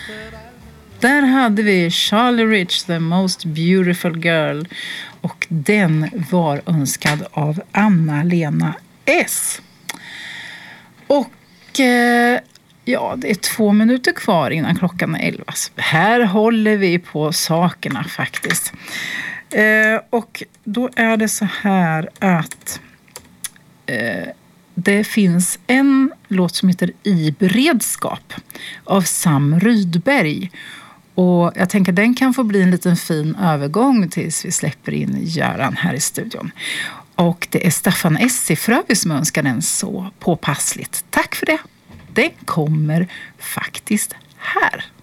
Där hade vi Charlie Rich, The Most Beautiful Girl. Och den var önskad av Anna-Lena S. Och ja, det är 2 minuter kvar innan klockan är 11. Så här håller vi på sakerna faktiskt. Och då är det så här att det finns en låt som heter I beredskap av Sam Rydberg. Och jag tänker att den kan få bli en liten fin övergång tills vi släpper in Göran här i studion. Och det är Staffan S. i Fröby som önskar den så påpassligt. Tack för det. Den kommer faktiskt här.